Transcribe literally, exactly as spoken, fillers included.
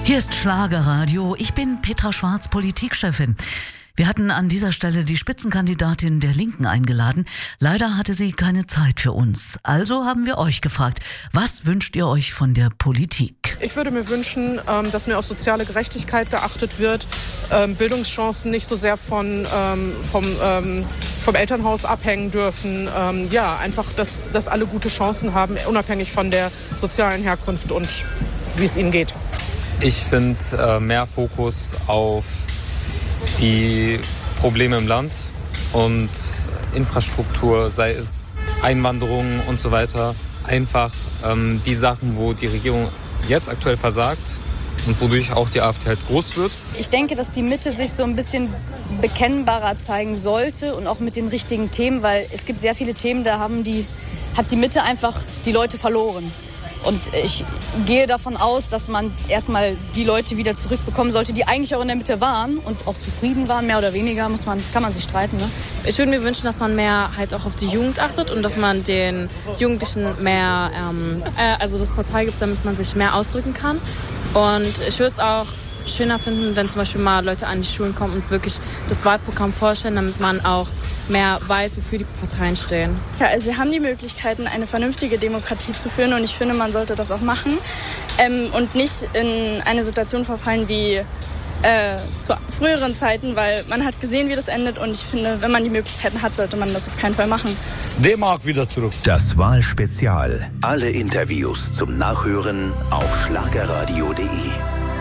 Hier ist Schlagerradio. Ich bin Petra Schwarz, Politikchefin. Wir hatten an dieser Stelle die Spitzenkandidatin der Linken eingeladen. Leider hatte sie keine Zeit für uns. Also haben wir euch gefragt, was wünscht ihr euch von der Politik? Ich würde mir wünschen, dass mehr auf soziale Gerechtigkeit geachtet wird, Bildungschancen nicht so sehr von, vom, vom Elternhaus abhängen dürfen. Ja, einfach, dass, dass alle gute Chancen haben, unabhängig von der sozialen Herkunft und wie es ihnen geht. Ich finde mehr Fokus auf die Probleme im Land und Infrastruktur, sei es Einwanderung und so weiter. Einfach ähm, die Sachen, wo die Regierung jetzt aktuell versagt und wodurch auch die AfD halt groß wird. Ich denke, dass die Mitte sich so ein bisschen bekennbarer zeigen sollte und auch mit den richtigen Themen, weil es gibt sehr viele Themen, da haben die, hat die Mitte einfach die Leute verloren. Und ich gehe davon aus, dass man erstmal die Leute wieder zurückbekommen sollte, die eigentlich auch in der Mitte waren und auch zufrieden waren, mehr oder weniger, muss man, kann man sich streiten. Ne? Ich würde mir wünschen, dass man mehr halt auch auf die Jugend achtet und dass man den Jugendlichen mehr, ähm, äh, also das Portal gibt, damit man sich mehr ausdrücken kann. Und ich würde es auch schöner finden, wenn zum Beispiel mal Leute an die Schulen kommen und wirklich das Wahlprogramm vorstellen, damit man auch mehr weiß, wofür die Parteien stehen. Ja, also wir haben die Möglichkeiten, eine vernünftige Demokratie zu führen und ich finde, man sollte das auch machen ähm, und nicht in eine Situation verfallen wie äh, zu früheren Zeiten, weil man hat gesehen, wie das endet und ich finde, wenn man die Möglichkeiten hat, sollte man das auf keinen Fall machen. D-Mark wieder zurück. Das Wahlspezial. Alle Interviews zum Nachhören auf schlagerradio punkt de.